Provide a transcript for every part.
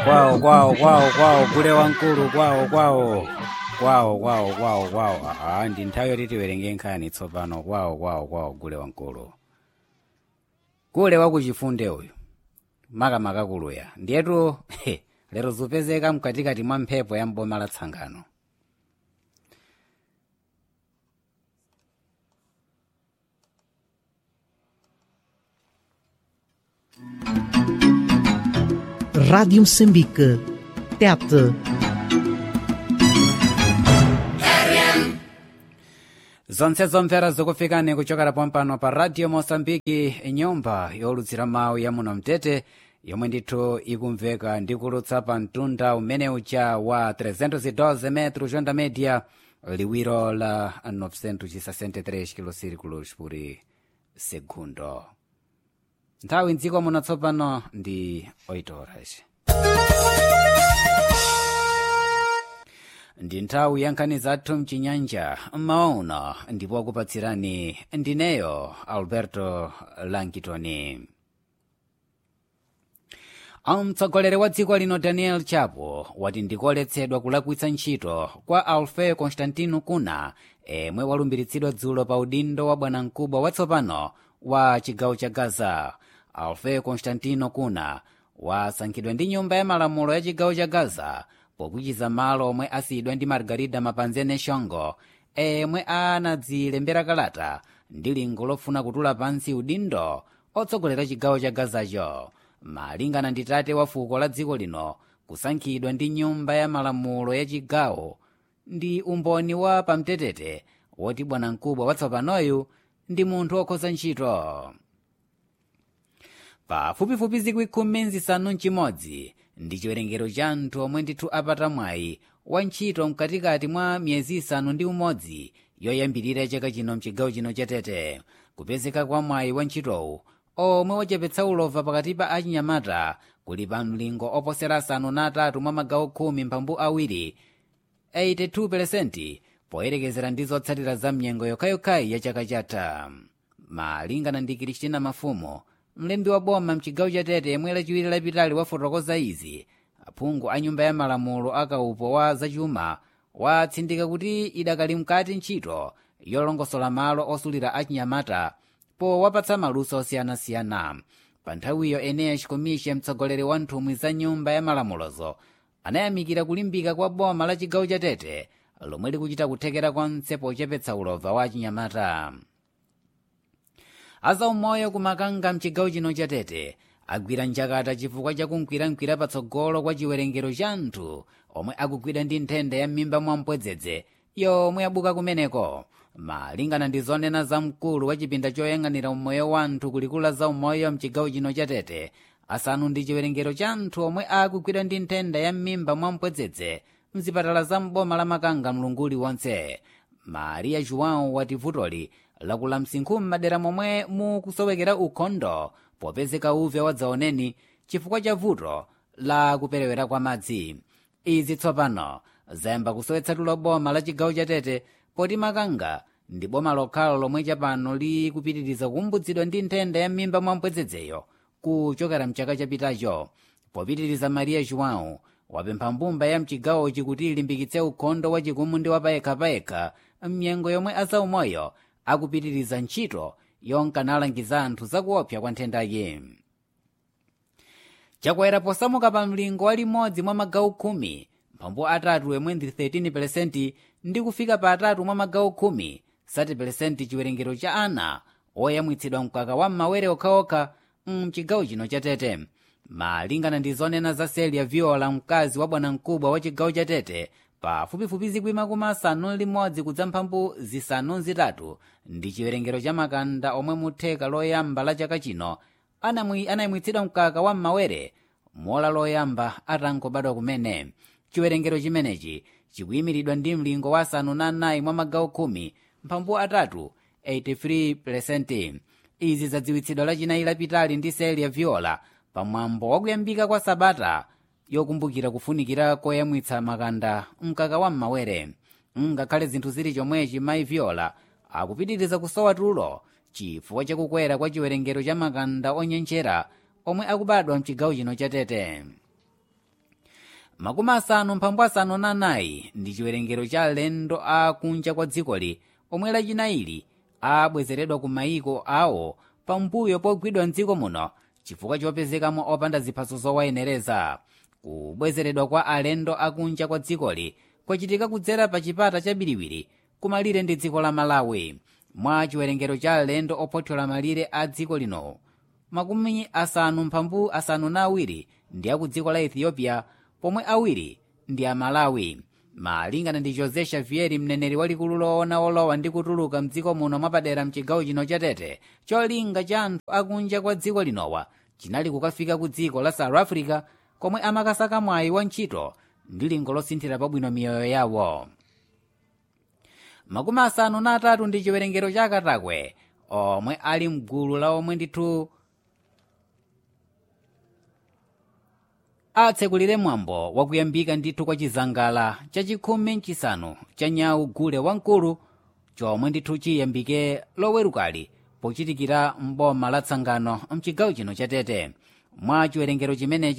kwawo kule wankulu kwawo ndi nthawi yoti tiwerenge nkhani tsopano kwawo kule wankulu kule wakuchifunde uyu makamaka kuluya ndiyetu lero zupezeka mkatikati mwa mphepo ya mboma la Tsangano. Rádio Moçambique, TET. zonse zomvera zikufikani kuchokera pompano pa Radio Moçambique, nyumba yolutsira mawu ya muno mtete yomwe ndithu ikumveka ndikulutsa pa mtunda umene ucha wa 312 metros onda média, liwiro la 963 kilosirikulos por segundo. Nthawi mdziko muno tsopano ndi 8 horas. Ndi nthawi ya nkhani zathu mchinyanja mmaona ndipo akupatsirani ndineyo Alberto Lankitoni. Mtsogoleri wa dziko lino Daniel Chapo wati ndikoletsedwa kulakwitsa ntchito kwa Alfeo Constantino Kuna emwe walumbiritsidwa dzulo pa udindo wa bwanamkubwa watsopano wa chigawo cha Gaza. Alfeo Constantino Kuna wasankhidwa ndi nyumba ya malamulo ya chigawo cha Gaza pokuchiza malo omwe asiyidwa ndi Margarida Mapanzene Shongo emwe anadzilembera kalata ndi lingo lofuna kutula pansi udindo otsogolera chigawo cha Gazacho. Malingana ndi tate wa fuko la dziko lino, kusankhidwa ndi nyumba ya malamulo ya chigawo ndi umboni wa pamtetete woti bwanamkubwa watsopanoyu ndi munthu wokhoza ntchito. Pafupifupi zikwi khumi nzisanu nchimodzi ndi chiwerengero cha anthu omwe ndithu apata mwayi wa ntchito mkatikati mwa miyezi isanu ndi umodzi yoyambirira chaka chino mchigawo chino cha Tete. Kupezeka kwa mwayi wa ntchitowu omwe wachepetsa ulova pakati pa achinyamata kuli pa mlingo oposera asanu na atatu mwa magawo khumi mphambu awiri 82% poyerekezera ndi zotsatira za mnyengo yokhayokhayi ya chaka chatha. Malingana ndi Kristina Mafumo, mlembi wa boma mchigawo cha Tete yemwe lachiwiri lapitali wafotokoza izi, aphungu a nyumba ya malamulo akaupo wa zachuma watsindika kuti idakali mkati ntchito yolongosola malo osulira achinyamata powapatsa maluso osiyanasiyana. Pa nthawiyo Eneas Chikomeshe, mtsogoleri wa nthumwi za nyumba ya malamulozo, anayamikira kulimbika kwa boma la chigawo cha Tete lomwe likuchita kuthekera konse pochepetsa ulova wa achinyamata. Azaumoyo kumakanga mchigawo chino cha Tete agwira njakata chifukwa chakumkwirankwira patsogolo kwa chiwerengero cha anthu omwe akugwidwa ndi nthenda ya m'mimba mwa mpwedzedze yomwe yabuka kumeneko. Malingana ndi zonena za mkulu wa chipinda choyang'anira umoyo wa anthu kulikula za umoyo mchigawo chino cha Tete, asanu ndi chiwerengero cha anthu omwe akugwidwa ndi nthenda ya m'mimba mwa mpwedzedze mzipatala za mboma la Makanga mlunguli wonse. Maria João wati vutoli lakula msinkhu m'madera momwe mukusowekera ukhondo popezeka uve wadzaoneni chifukwa cha vuto la kuperewera kwa madzi. Izi tsopano zayamba kusowetsa tulo boma la chigawo cha Tete poti Makanga ndi boma lokhalo lomwe chapano likupitiriza kuumbudzidwa ndi nthenda ya m'mimba mwa mpwedzedzeyo kuchokera mchaka chapitacho. Popitiriza, Maria João wapempha mbumba ya mchigawochi kuti ilimbikitse ukhondo wachikumu ndi wapayekhapayekha mnyengo yomwe azaumoyo akupitiriza ntchito yonka nalangiza anthu zakuopsa kwa nthendayi. Chakwera posamuka pa mlingo wa limodzi mwa magawo khumi mphambu atatu yomwe ndi 13% ndi kufika pa atatu mwa magawo khumi 30% chiwerengero cha ana oyamwitsidwa mkaka wa m'mawere okhaokha mchigawo chino cha Tete. Malingana ndi zonena za Celia Viola, mkazi wa bwanamkubwa wa chigawo cha Tete, pafupifupi zikwi makumi asanu ndi limodzi kudza mphambu zisanu zitatu ndi chiwerengero cha makanda omwe mutheka loyamba la chaka chino anayamwitsidwa mkaka wa m'mawere mola loyamba atangobadwa kumene. Chiwerengero chimenechi chikuyimiridwa ndi mlingo wa asanu na anayi mwa magawo khumi mphambu atatu 83%. Izi zadziwitsidwa lachinayi lapitali ndi Celia Viola pamwambo wakuyambika kwa sabata yokumbukira kufunikira koyamwitsa makanda mkaka wa m'mawere. Ngakhale zinthu zili chomwechi, mayi Viola akupitiriza kusowa tulo chifukwa chakukwera kwa chiwerengero cha makanda onyenchera omwe akubadwa mchigawo chino cha Tete. 54 ndi chiwerengero cha alendo akunja kwa dzikoli omwe lachinaili abwezeredwa ku mayiko awo pambuyo pogwidwa mdziko muno chifukwa chopezekamo opanda ziphaso zowayenereza. Kubwezeredwa kwa alendo akunja kwa dzikoli kwachitika kudzera pa chipata cha Biriwiri kumalire ndi dziko la Malawi. Mwa chiwerengero cha alendo ophothola malire a dziko lino 52 ndi aku dziko la Ethiopia pomwe awiri ndi a Malawi. Malingana ndi Jose Xavier, mneneri walikulu loona olowa ndi kutuluka mdziko muno mwapadera mchigawo chino cha Tete, cholinga cha anthu akunja kwa dziko linowa chinali kukafika ku dziko la South Africa komwe amakasaka mwayi wa ntchito ndi lingo losinthira pabwino miyoyo yawo. 53 ndi chiwerengero cha akatakwe omwe ali mgulu la omwe ndithu atsekulire mwambo wakuyambika ndithu kwa chizangala chachikhumi nchisanu cha nyau gule wamkulu chomwe ndithu chiyambike lowerukali pochitikira mboma la Tsangano mchigawo chino cha Tete. Mwa chiwerengero chimenechi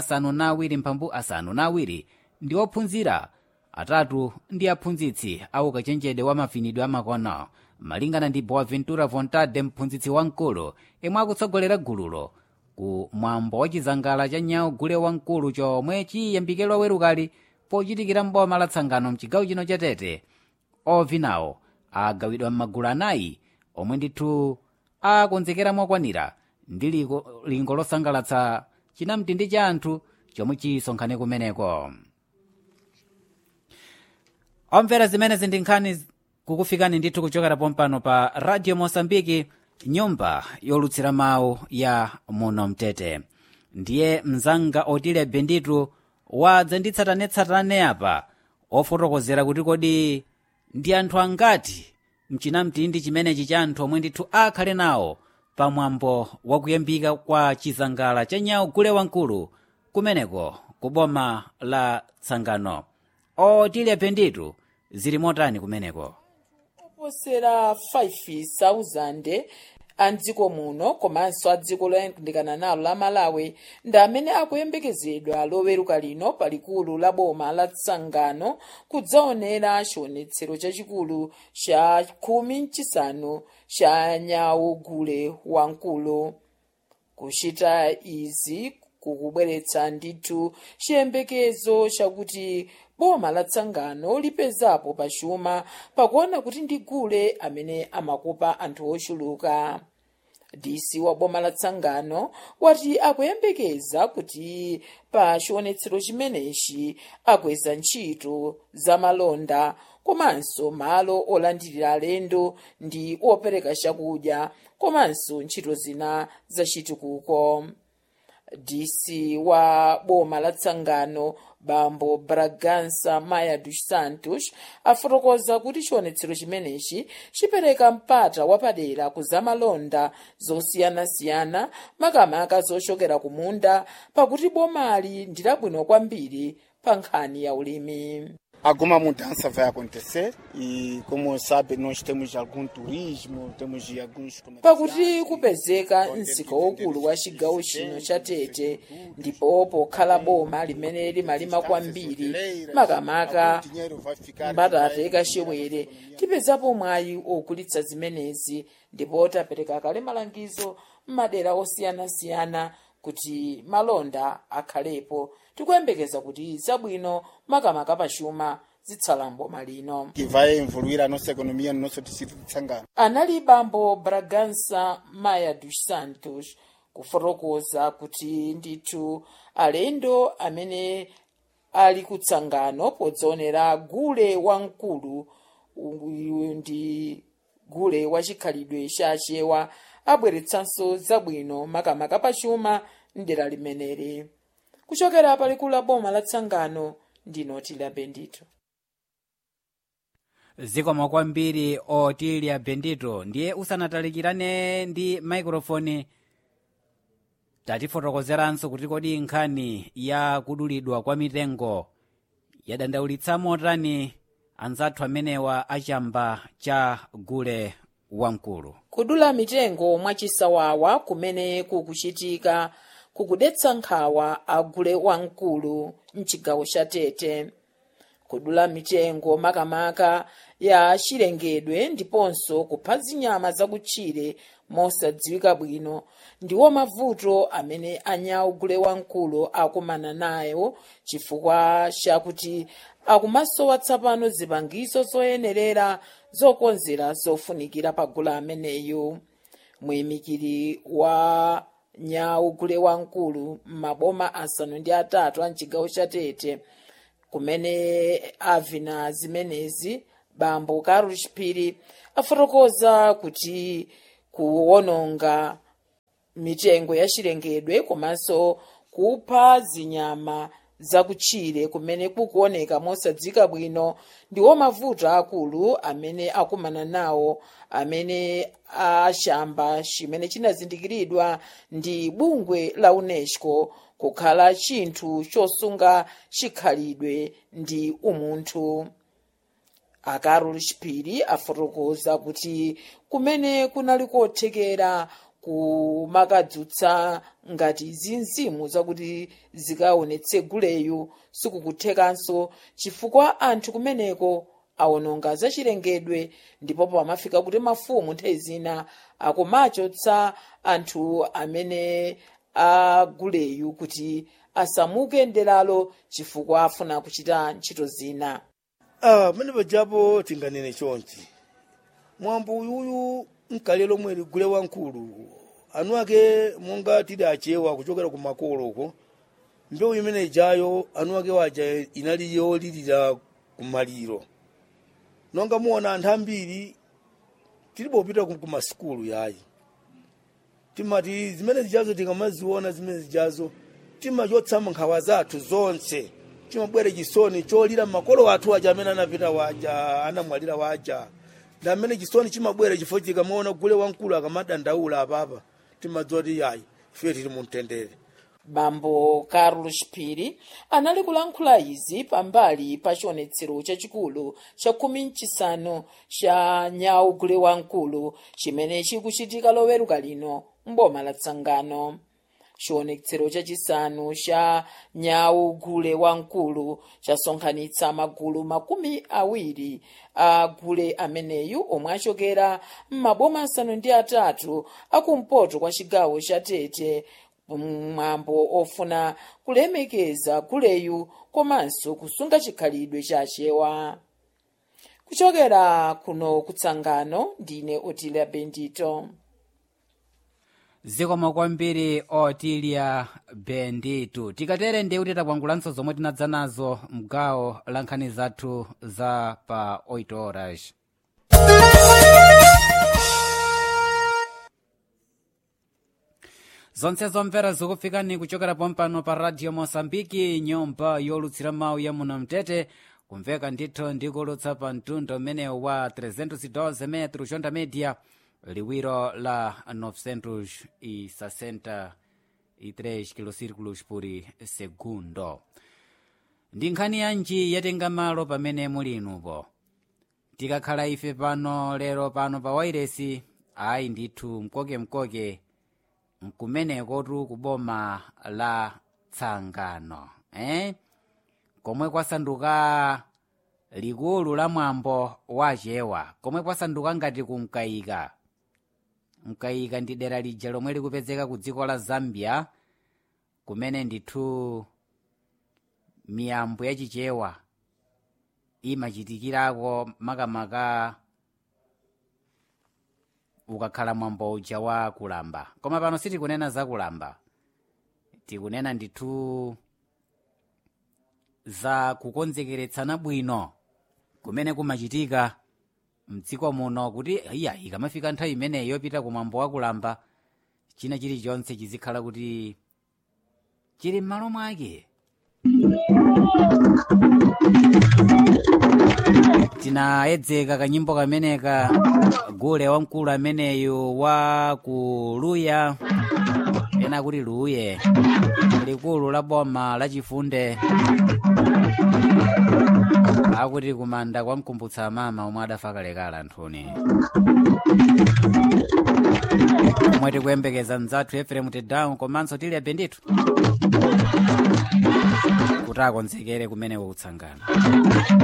52 ndi ophunzira atatu ndi aphunzitsi au kachenjede wa mafinidwe amakono. Malingana ndi Boaventura Vontade, mphunzitsi wamkulu yemwe akutsogolera gululo ku mwambo wa chizangala cha nyau gule wamkulu chomwe chiyambike lowerukali pochitikira mboma la Tsangano mchigawo chino cha Tete, ovinawo agawidwa m'magulu anayi omwe ndithu akonzekera mokwanira ndi lingo losangalatsa chinamtindi cha anthu chomwe chisonkhane kumeneko. Omvera, zimenezi ndi nkhani kukufikani ndithu kuchokera pompano pa Radio Mosambiki, nyumba yolutsira mawu ya muno mtete. Ndiye mzanga Otile Benditu wadza ndi tsatanetsatane apa ofotokozera kuti kodi ndi anthu angati mchinamtindi chimenechi cha anthu omwe ndithu akhale nawo pamwambo wakuyambika kwa chizangala cha nyau gule wamkulu kumeneko ku boma la Tsangano. Otile Benditu zili motani kumeneko? Oposera 5,000 a dziko muno komanso a dziko loyandikana nalo la Malawi ndi amene akuyembekezedwa loweruka lino palikulu la boma la Tsangano kudzaonera chionetsero chachikulu cha 15 cha nyau gule wamkulu. Kuchita izi kukubweretsa ndithu chiyembekezo chakuti boma la Tsangano lipezapo pachuma pakuona kuti ndi gule amene amakopa anthu ochuluka. DC wa boma la Tsangano wati akuyembekeza kuti pa chionetsero chimenechi akweza ntchito za malonda komanso malo olandirira alendo ndi opereka chakudya komanso ntchito zina zachitukuko. DC wa boma la Tsangano Bambo Bragança Maia dos Santos afotokoza kuti chionetsero chimenechi chipereka mpata wapadera kuzamalonda zosiyanasiyana makamaka zochokera kumunda pakuti bomali ndi labwino kwambiri pa nkhani ya ulimi. Alguma mudança vai acontecer e, como sabe, nós temos algum turismo, temos alguns pakuti kupezeka msika wokulu wa chigawo chino cha Tete ndipo pokhala boma limene limalima kwambiri makamaka mbatata kachewere tipezapo mwayi ogulitsa zimenezi ndipo tapereka kale malangizo m'madera osiyanasiyana kuti malonda akhalepo. Tikuyembekeza kuti zabwino makamaka pachuma zitsala mboma lino que vai evoluir a nossa economia no nosso distrito de Tsangano. Anali Bambo Bragança Maia dos Santos kufotokoza kuti ndithu alendo amene ali ku Tsangano podzaonera gule wamkulu ndi gule wachikhalidwe chachewa abweretsanso zabwino makamaka pachuma mdera limeneli. Kuchokera palikulu la boma la Tsangano ndine Otile Benditu. Zikomo kwambiri Otile Benditu. Ndiye usanatalikirane ndi microphone tatifotokozeranso kuti kodi nkhani ya kudulidwa kwa mitengo yadandaulitsa motani anzathu amenewa achamba cha gule wamkulu. Kudula mitengo mwachisawawa kumene kukuchitika kukudetsa nkhawa agule wamkulu mchigawo cha Tete. Kudula mitengo makamaka ya chilengedwe ndiponso kupha zinyama zakutchire mosadziwika bwino ndiwo mavuto amene anyaugule wamkulu akumana nayo chifukwa chakuti akumasowa tsapano zipangizo zoyenerera zokonzera zofunikira pagulu ameneyo. Muyimikiri wa nyaugule wamkulu m'maboma asanu ndi atatu a mchigawo cha Tete kumene avina zimenezi Bambo Carlos Chipiri afotokoza kuti kuwononga mitengo ya chilengedwe komanso kupha zinyama zakutchire kumene kukuoneka mosadziwika bwino ndiwo mavuto akulu amene akumana nawo, amene achamba chimene chinazindikiridwa ndi bungwe la UNESCO kukhala chinthu chosunga chikhalidwe ndi umunthu. Carlos Chipiri afotokoza kuti kumene kunali kothekera kumakadzutsa ngati zinzimu zakuti zikaonetse guleyu sikukuthekanso chifukwa anthu kumeneko awononga zachilengedwe, ndipo pamafika kuti mafumu nthawi zina akumachotsa anthu amene aguleyu kuti asamuke ndelalo chifukwa afuna kuchita ntchito zina. Mene pajapo tinganene chonchi mwambo uyuyu nkale lomwe ligule wamkulu anu ake monga tili achewa kuchokera ku makolo uko mbewu imene ijayo anu ake waja inali yolilira kumaliro nonga muona anthu ambiri tilipopita ku masikulu yayi timati zimene zijazo tikamaziona zimene zijazo timachotsa nkhawa zathu zonse timabwera chisoni cholira makolo athu aja amene anapita waja anamwalira waja na amene chisoni chimabwera chifukwa chikamaona gule wamkulu akamadandaula apapa timadzoti yayi ife tili mumtendere. Bambo Carlos Chipiri anali kulankhula izi pambali pa chionetsero chachikulu cha 15 cha nyaugule wamkulu chimene chikuchitika loweruka lino mboma la Tsangano. Chionetsero chachisanu cha nyaugule wamkulu chasonkhanitsa magulu 20 a gule ameneyu omwe achokera m'maboma asanu ndi atatu akumpoto kwa chigawo cha Tete, mwambo ofuna kulemekeza guleyu komanso kusunga chikhalidwe chachewa. Kuchokera kuno kutsangano ndine Otilia Bendito. Zikomo kwambiri Otilia Bendito. Tikatere ndi kuti takwangulanso zomwe tinadza nazo mgawo la nkhani zathu za pa 8 horas. Zonse zomvera zikufikani kuchokera pompano pa Radio Mosambiki, nyumba yolutsira mawu ya muno Mtete, kumveka ndithu ndikulutsa pa mtundu umene wa 312 metros onda media, liwiro la 963 kilocírculos por segundo. Ndi nkhani yanji yatenga malo pamene muli inupo. Tikakhala ife pano lero pano pa wairesi, ayi ndithu mkoke nkumenekotu kuboma la Tsangano, komwe kwasanduka likulu la mwambo wachewa, komwe kwasanduka ngati kumkaika. Mkaika ndi dera lija lomwe likupezeka ku dziko la Zambia, kumene ndithu miyambo yachichewa imachitikirako makamaka ukakhala mwambo uja wa kulamba. Koma pano sitikunena za kulamba, tikunena ndithu za kukonzekeretsana bwino kumene kumachitika mdziko muno, kuti iya ikamafika nthawi imeneyo yopita ku mwambo wa kulamba, china chilichonse chizikhala kuti chili m'malo mwake. Tinayedzeka kanyimbo kameneka gule wamkulu ameneyu wa kuluya, ena kuti luye, likulu la boma la Chifunde, akuti kumanda kwamkumbutsa mama omwe adafa kalekale anthuni. Omwe tikuyembekeza mdzathu Eferemu Tedawu komanso tili abenditu kuti akonzekere kumene kutsangana.